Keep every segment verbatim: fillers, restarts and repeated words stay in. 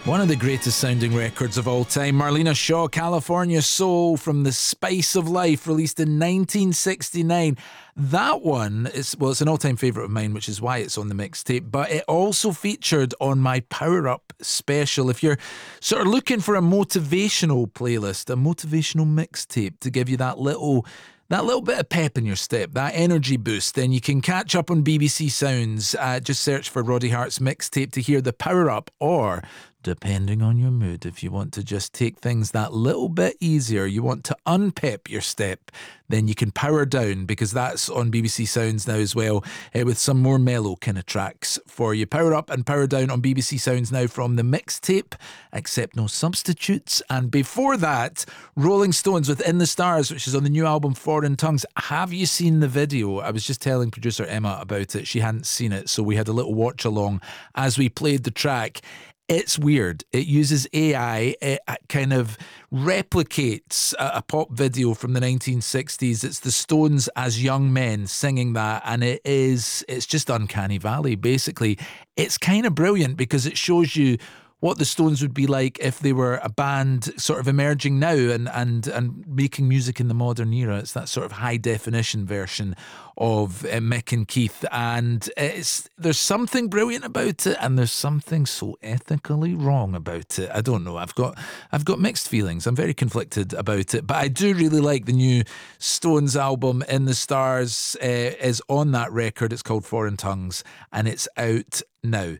One of the greatest sounding records of all time, Marlena Shaw, California Soul from The Spice of Life, released in nineteen sixty-nine. That one is, well, it's an all-time favourite of mine, which is why it's on the mixtape, but it also featured on my Power Up special. If you're sort of looking for a motivational playlist, a motivational mixtape to give you that little That little bit of pep in your step, that energy boost, then you can catch up on B B C Sounds. Uh, just search for Roddy Hart's mixtape to hear the Power Up, or, depending on your mood, if you want to just take things that little bit easier, you want to unpep your step, then you can Power Down, because that's on B B C Sounds now as well, uh, with some more mellow kind of tracks for you. Power Up and Power Down on B B C Sounds now from the mixtape, Accept No Substitutes. And before that, Rolling Stones with In the Stars, which is on the new album Foreign Tongues. Have you seen the video? I was just telling producer Emma about it. She hadn't seen it, so we had a little watch along as we played the track. It's weird. It uses A I. It kind of replicates a, a pop video from the nineteen sixties. It's the Stones as young men singing that, and it is, it's just uncanny valley, basically. It's kind of brilliant because it shows you what the Stones would be like if they were a band sort of emerging now and, and, and making music in the modern era. It's that sort of high definition version of uh, Mick and Keith, and it's there's something brilliant about it, and there's something so ethically wrong about it. I don't know. I've got I've got mixed feelings. I'm very conflicted about it, but I do really like the new Stones album. In the Stars uh, is on that record. It's called Foreign Tongues, and it's out now.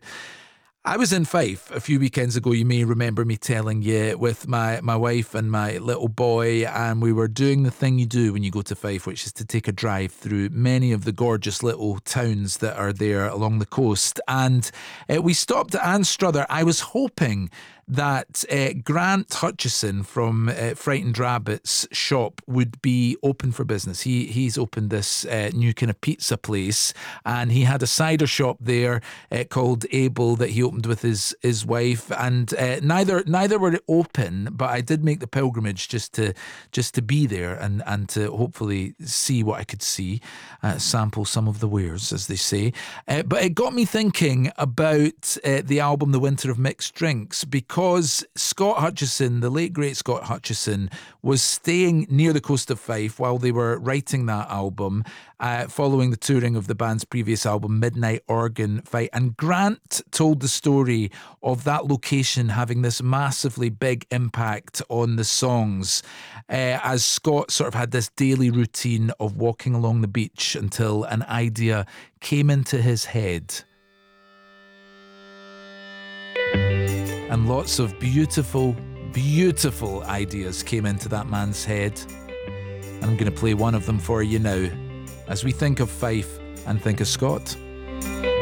I was in Fife a few weekends ago, you may remember me telling you, with my, my wife and my little boy, and we were doing the thing you do when you go to Fife, which is to take a drive through many of the gorgeous little towns that are there along the coast. And uh, we stopped at Anstruther. I was hoping that uh, Grant Hutchison from uh, Frightened Rabbit's shop would be open for business. He He's opened this uh, new kind of pizza place, and he had a cider shop there uh, called Abel that he opened with his his wife, and uh, neither neither were open, but I did make the pilgrimage just to just to be there and, and to hopefully see what I could see, uh, sample some of the wares, as they say. Uh, but it got me thinking about uh, the album The Winter of Mixed Drinks, because Because Scott Hutchison, the late great Scott Hutchison, was staying near the coast of Fife while they were writing that album, uh, following the touring of the band's previous album, Midnight Organ Fight. And Grant told the story of that location having this massively big impact on the songs, uh, as Scott sort of had this daily routine of walking along the beach until an idea came into his head. And lots of beautiful, beautiful ideas came into that man's head. And I'm going to play one of them for you now, as we think of Fife and think of Scott.